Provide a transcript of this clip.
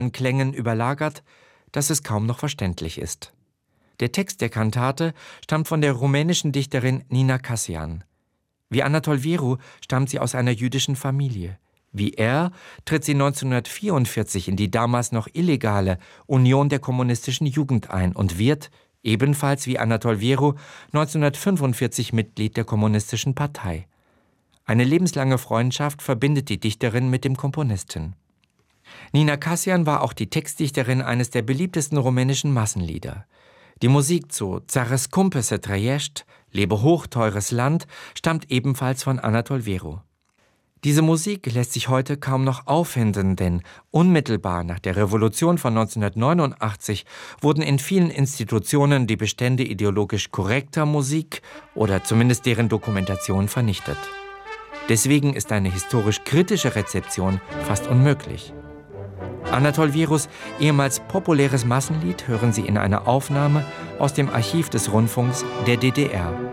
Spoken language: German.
Klängen überlagert, dass es kaum noch verständlich ist. Der Text der Kantate stammt von der rumänischen Dichterin Nina Cassian. Wie Anatol Vieru stammt sie aus einer jüdischen Familie. Wie er tritt sie 1944 in die damals noch illegale Union der kommunistischen Jugend ein und wird, ebenfalls wie Anatol Vieru, 1945 Mitglied der Kommunistischen Partei. Eine lebenslange Freundschaft verbindet die Dichterin mit dem Komponisten. Nina Cassian war auch die Textdichterin eines der beliebtesten rumänischen Massenlieder. Die Musik zu Țară scumpă să trăiești, Lebe hoch, teures Land, stammt ebenfalls von Anatol Vieru. Diese Musik lässt sich heute kaum noch auffinden, denn unmittelbar nach der Revolution von 1989 wurden in vielen Institutionen die Bestände ideologisch korrekter Musik oder zumindest deren Dokumentation vernichtet. Deswegen ist eine historisch kritische Rezeption fast unmöglich. Anatol Vierus ehemals populäres Massenlied hören Sie in einer Aufnahme aus dem Archiv des Rundfunks der DDR.